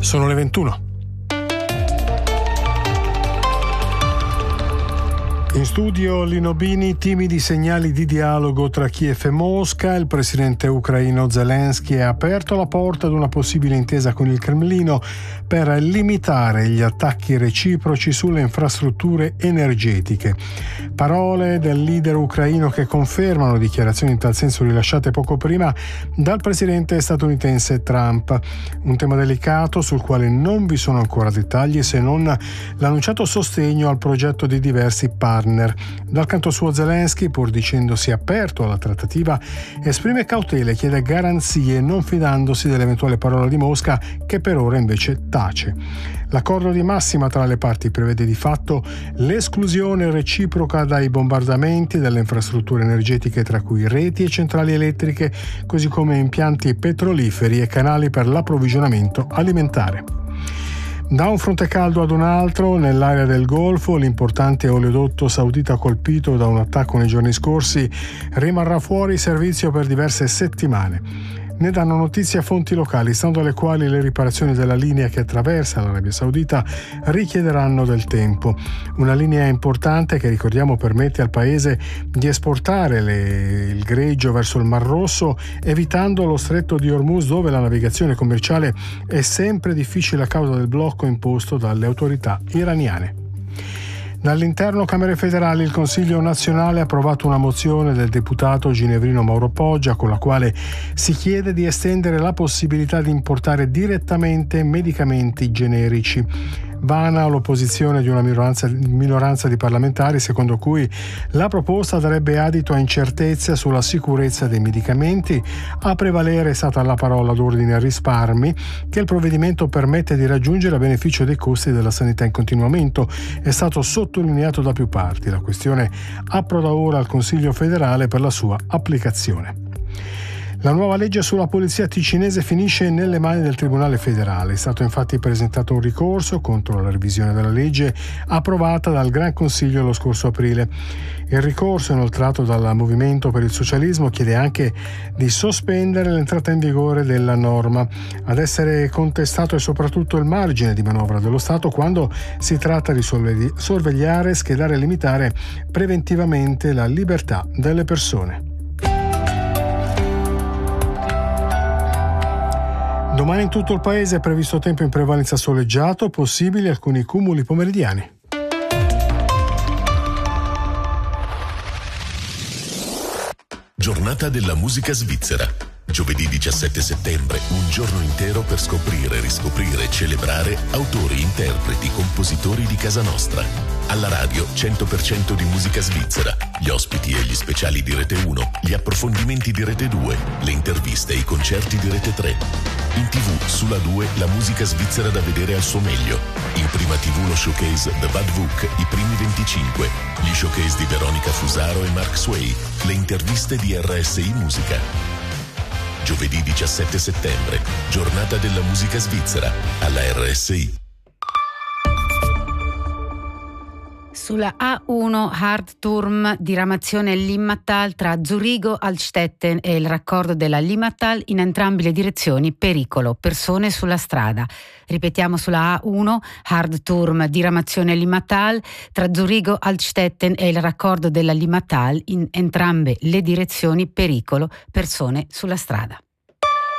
Sono le 21. In studio Lino Bini, timidi segnali di dialogo tra Kiev e Mosca. Il presidente ucraino Zelensky ha aperto la porta ad una possibile intesa con il Cremlino per limitare gli attacchi reciproci sulle infrastrutture energetiche. Parole del leader ucraino che confermano dichiarazioni in tal senso rilasciate poco prima dal presidente statunitense Trump. Un tema delicato sul quale non vi sono ancora dettagli se non l'annunciato sostegno al progetto di diversi partner. Dal canto suo Zelensky, pur dicendosi aperto alla trattativa, esprime cautele e chiede garanzie, non fidandosi dell'eventuale parola di Mosca, che per ora invece tace. L'accordo di massima tra le parti prevede di fatto l'esclusione reciproca dai bombardamenti delle infrastrutture energetiche, tra cui reti e centrali elettriche, così come impianti petroliferi e canali per l'approvvigionamento alimentare. Da un fronte caldo ad un altro, nell'area del Golfo, l'importante oleodotto saudita colpito da un attacco nei giorni scorsi rimarrà fuori servizio per diverse settimane. Ne danno notizia fonti locali, stando alle quali le riparazioni della linea che attraversa l'Arabia Saudita richiederanno del tempo. Una linea importante che, ricordiamo, permette al paese di esportare il greggio verso il Mar Rosso, evitando lo stretto di Hormuz, dove la navigazione commerciale è sempre difficile a causa del blocco imposto dalle autorità iraniane. Dall'interno Camere federali, il Consiglio nazionale ha approvato una mozione del deputato ginevrino Mauro Poggia con la quale si chiede di estendere la possibilità di importare direttamente medicamenti generici. Vana l'opposizione di una minoranza di parlamentari, secondo cui la proposta darebbe adito a incertezze sulla sicurezza dei medicamenti. A prevalere è stata la parola d'ordine a risparmi, che il provvedimento permette di raggiungere a beneficio dei costi della sanità in continuo aumento. È stato sottolineato da più parti. La questione approda ora al Consiglio federale per la sua applicazione. La nuova legge sulla polizia ticinese finisce nelle mani del Tribunale federale. È stato infatti presentato un ricorso contro la revisione della legge approvata dal Gran Consiglio lo scorso aprile. Il ricorso, inoltrato dal Movimento per il Socialismo, chiede anche di sospendere l'entrata in vigore della norma. Ad essere contestato è soprattutto il margine di manovra dello Stato quando si tratta di sorvegliare, schedare e limitare preventivamente la libertà delle persone. Domani in tutto il paese è previsto tempo in prevalenza soleggiato, possibili alcuni cumuli pomeridiani. Giornata della musica svizzera. Giovedì 17 settembre, un giorno intero per scoprire, riscoprire e celebrare autori, interpreti, compositori di casa nostra. Alla radio 100% di musica svizzera, gli ospiti e gli speciali di Rete 1, gli approfondimenti di Rete 2, le interviste e i concerti di Rete 3. In TV, sulla 2, la musica svizzera da vedere al suo meglio. In Prima TV lo showcase The Bad Book, i primi 25, gli showcase di Veronica Fusaro e Mark Sway, le interviste di RSI Musica. Giovedì 17 settembre, giornata della musica svizzera, alla RSI. Sulla A1 Hardturm, diramazione Limmattal tra Zurigo, Altstetten e il raccordo della Limmattal, in entrambe le direzioni pericolo, persone sulla strada. Ripetiamo, sulla A1 Hardturm, diramazione Limmattal tra Zurigo, Altstetten e il raccordo della Limmattal, in entrambe le direzioni pericolo, persone sulla strada.